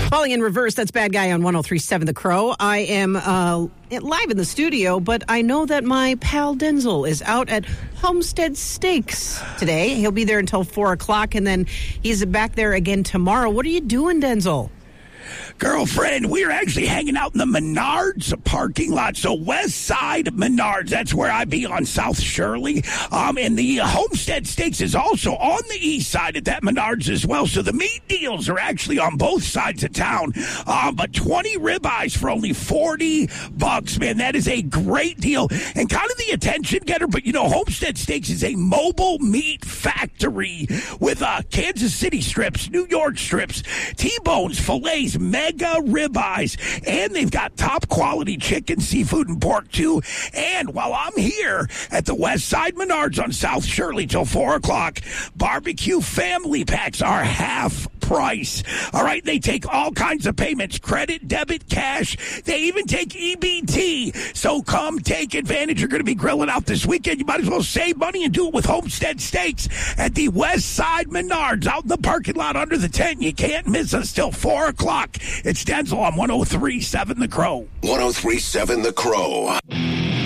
Falling in reverse, that's Bad Guy on 103.7 The Crow. I am live in the studio, but I know that my pal Denzel is out at Homestead Steaks today. He'll be there until 4 o'clock, and then he's back there again tomorrow. What are you doing, Denzel? Girlfriend, we're actually hanging out in the Menards parking lot. So West Side Menards, that's where I be on South Shirley. And the Homestead Steaks is also on the east side at that Menards as well. So the meat deals are actually on both sides of town. But 20 ribeyes for only $40, man. That is a great deal and kind of the attention getter. But, you know, Homestead Steaks is a mobile meat factory with Kansas City strips, New York strips, T-bones, fillets, mega ribeyes, and they've got top quality chicken, seafood, and pork too. And while I'm here at the West Side Menards on South Shirley till 4 o'clock, barbecue family packs are half price. All right, they take all kinds of payments, credit, debit, cash. They even take EBT. So come take advantage. You're going to be grilling out this weekend. You might as well save money and do it with Homestead Steaks at the West Side Menards out in the parking lot under the tent. You can't miss us till 4 o'clock. It's Denzel on 103.7 The Crow. 103.7 The Crow.